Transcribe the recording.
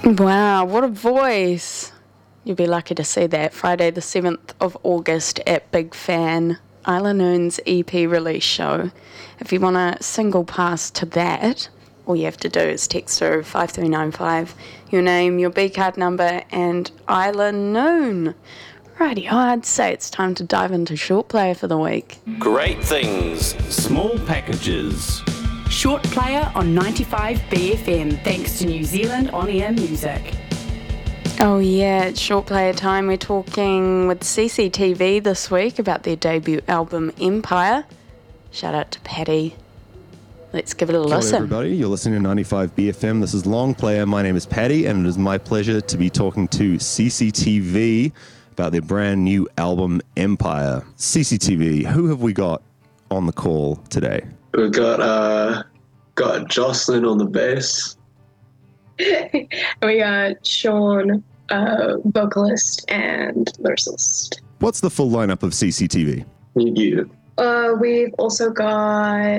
Wow, what a voice. You'll be lucky to see that Friday the 7th of August at Big Fan, Isla Noon's EP release show. If you want a single pass to that, all you have to do is text through 5395, your name, your B-card number, and Isla Noon. Rightio, I'd say it's time to dive into Short Player for the week. Great things, small packages. Short Player on 95 BFM, thanks to New Zealand on-air music. Oh yeah, it's Short Player time. We're talking with CCTV this week about their debut album, Empire. Shout out to Paddy. Let's give it a listen. Hello everybody, you're listening to 95 BFM. This is Long Player. My name is Paddy, and it is my pleasure to be talking to CCTV about their brand new album, Empire. CCTV, who have we got on the call today? We've got Jocelyn on the bass. We got Sean, vocalist and lyricist. What's the full lineup of CCTV? You. We've also got